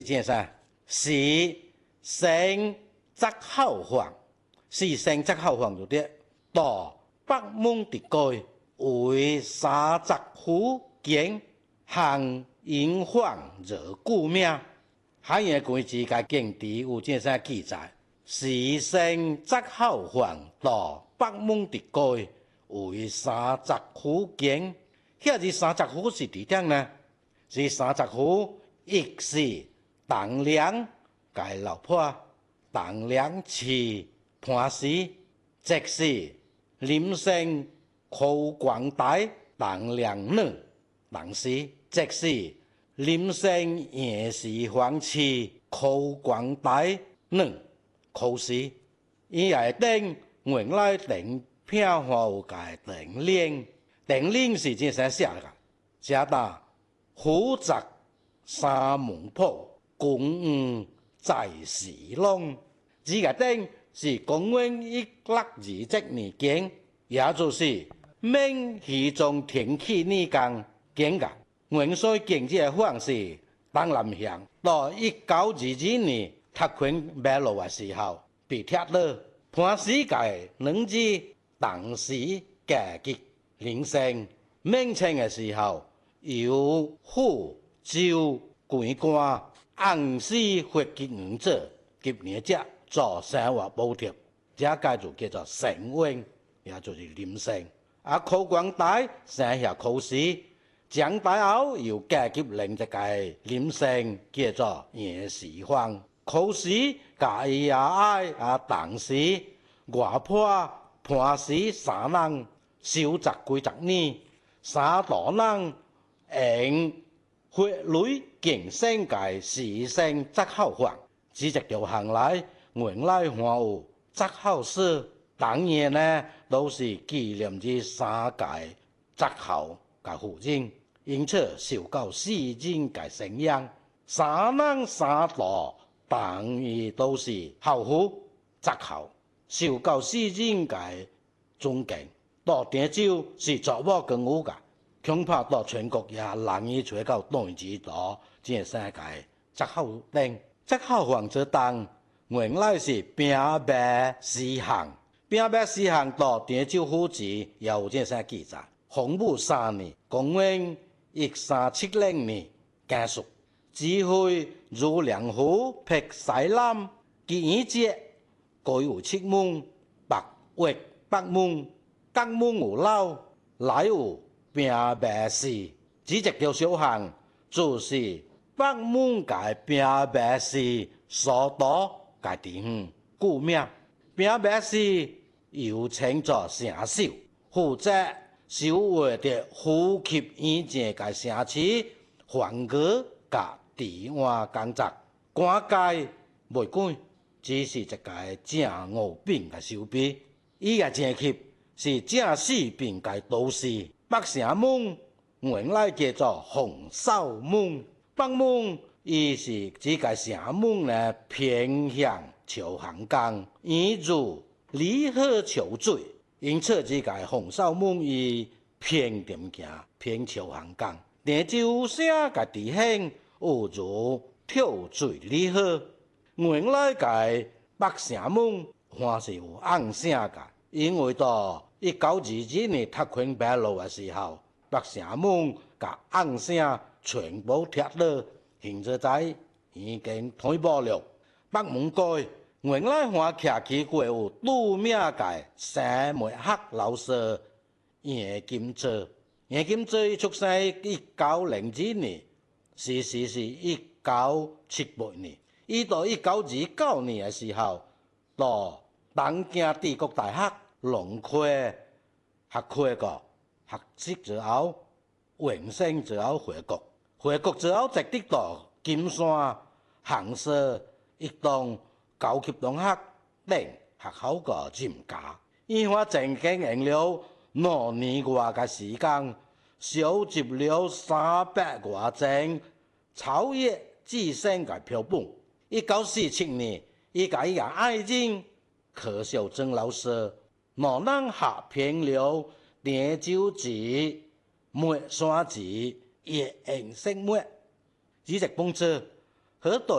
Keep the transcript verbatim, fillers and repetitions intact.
即啥？是生则後皇，是生則後皇就啲到北蒙地區為三十府境行營皇熱故命。海嘢關字嘅經典有即啥記載？是生則後皇到北蒙地區為三十府境。遐是三十府是佇點呢？是三十府，一是當梁嘅老婆，當梁妻潘氏，即是林姓寇廣大當梁女當氏，即是林姓葉氏皇妻寇廣大女寇氏。伊係頂原來頂片號嘅頂令。頂令是這些寫的，寫到虎澤三門鋪，公吳在時龍。這個頂是公元一六二七年建，也就是明熹宗天啟年間建的。元帥建這個方式，當南向到一九二二年拓墾馬路的時候，被踢了。潘氏界兩字當時價值。林姓明清嘅時候，由府州官官按時發給五者，給年者做生活補貼，這個就叫做成運，也就是林姓。啊，寇廣大生下寇氏，長大後又嫁給另一個林姓，叫做葉氏皇。寇氏家己也愛啊當時外婆潘氏三人。少則幾十年，三大人用血淚競爭嘅是生則後皇，只一條行來，原來還有則後氏。當然呢，都是紀念這三屆則後嘅夫人，因此受到世人嘅承認。三人三大當然都是後夫則後，受到世人嘅尊敬。到鄭州是做某更有噶，恐怕到全國也難以找到對子到這三界則後頂。則後皇之當原來是平白四行，平白四行到鄭州府志有這些記載。洪武三年，公元一三七零年結束，指揮如良府辟西南建節，改有七門，北域北門。各門有樓，內有平白氏，只一條小巷，就是北門嘅平白氏所到嘅地方。故名平白氏又稱作城守，負責守衛着呼吸院前嘅城池、防禦甲治安工作。官階未管，只是一個正五品嘅守備。伊嘅前級。是正四品嘅都市，北城門原來叫做洪紹門，北門伊是指個城門呢偏向朝行江，沿如離河潮水，因此這個洪紹門伊偏點行偏朝行江。鄭州城嘅地形有如跳水離河，原來個北城門還是有暗聲嘅，因為到一九二二年拓墾馬路嘅時候，北城門甲暗聲全部拆了，現在已經退步了。北門街原來還徛起過有著名嘅生物學老師葉金澤。葉金澤出生一九零二年，逝世是一九七八年。伊到一九二九年嘅時候，到東京帝國大學農科學科個學習之後，榮升之後回國，回國之後直直到金山、杭州一棟高級中學等學校個任教。伊話曾經用了兩年外嘅時間，收集了三百多張超越自身嘅標本。一九四七年，伊甲伊個愛人柯秀珍老師，兩人合編了鄭州志、墨山志、葉應生墨，這隻本書可對